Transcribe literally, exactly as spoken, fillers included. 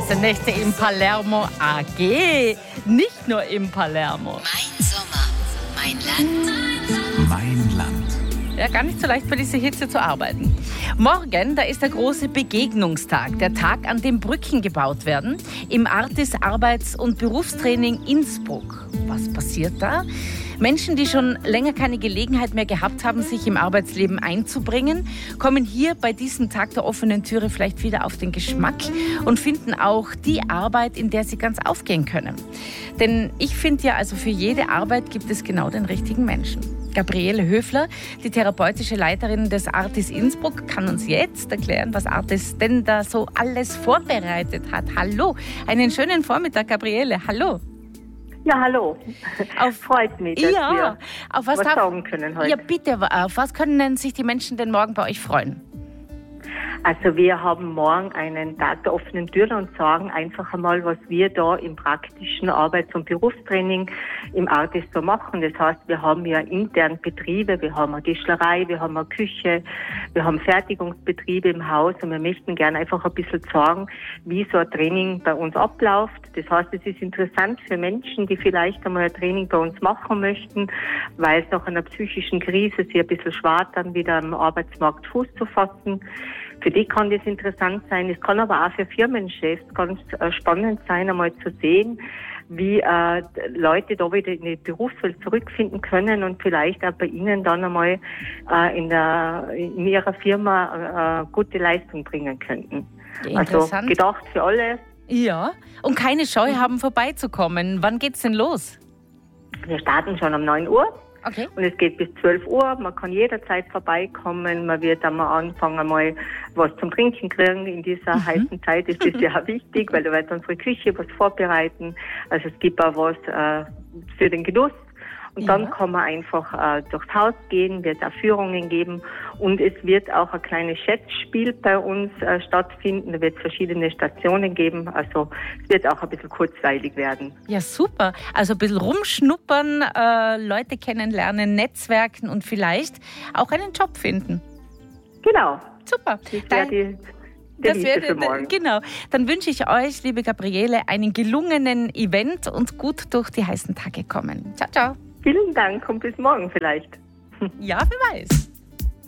heiße Nächte in Palermo A G. Nicht nur in Palermo. Mein Sommer, mein Land. Mein Land. Ja, gar nicht so leicht für diese Hitze zu arbeiten. Morgen, da ist der große Begegnungstag, der Tag, an dem Brücken gebaut werden, im Artis Arbeits- und Berufstraining Innsbruck. Was passiert da? Menschen, die schon länger keine Gelegenheit mehr gehabt haben, sich im Arbeitsleben einzubringen, kommen hier bei diesem Tag der offenen Türe vielleicht wieder auf den Geschmack und finden auch die Arbeit, in der sie ganz aufgehen können. Denn ich finde ja, also für jede Arbeit gibt es genau den richtigen Menschen. Gabriele Höfler, die therapeutische Leiterin des Artis Innsbruck, kann uns jetzt erklären, was Artis denn da so alles vorbereitet hat. Hallo, einen schönen Vormittag, Gabriele. Hallo. Ja, hallo. Auf, Freut mich, dass ja, wir auf was, was darf, sagen können heute. Ja, bitte, auf was können denn sich die Menschen denn morgen bei euch freuen? Also wir haben morgen einen Tag der offenen Türen und sagen einfach einmal, was wir da im praktischen Arbeits- und Berufstraining im Artis so machen. Das heißt, wir haben ja intern Betriebe, wir haben eine Tischlerei, wir haben eine Küche, wir haben Fertigungsbetriebe im Haus und wir möchten gerne einfach ein bisschen sagen, wie so ein Training bei uns abläuft. Das heißt, es ist interessant für Menschen, die vielleicht einmal ein Training bei uns machen möchten, weil es nach einer psychischen Krise sich ein bisschen schwer dann wieder am Arbeitsmarkt Fuß zu fassen. Für die kann das interessant sein. Es kann aber auch für Firmenchefs ganz äh, spannend sein, einmal zu sehen, wie äh, Leute da wieder in die Berufswelt zurückfinden können und vielleicht auch bei ihnen dann einmal äh, in, der, in ihrer Firma äh, gute Leistung bringen könnten. Also gedacht für alle. Ja, und keine Scheu haben, vorbeizukommen. Wann geht's denn los? Wir starten schon um neun Uhr. Okay. Und es geht bis zwölf Uhr. Man kann jederzeit vorbeikommen. Man wird am Anfang einmal was zum Trinken kriegen. In dieser mhm. heißen Zeit ist das ja wichtig, weil da wird unsere Küche was vorbereiten. Also es gibt auch was äh, für den Genuss. Und ja. dann kann man einfach äh, durchs Haus gehen, wird auch Führungen geben und es wird auch ein kleines Schätzspiel bei uns äh, stattfinden. Da wird es verschiedene Stationen geben, also es wird auch ein bisschen kurzweilig werden. Ja, super. Also ein bisschen rumschnuppern, äh, Leute kennenlernen, netzwerken und vielleicht auch einen Job finden. Genau. Super. Das wäre die Das wäre, genau. Dann wünsche ich euch, liebe Gabriele, einen gelungenen Event und gut durch die heißen Tage kommen. Ciao, ciao. Vielen Dank und bis morgen vielleicht. Ja, wer weiß.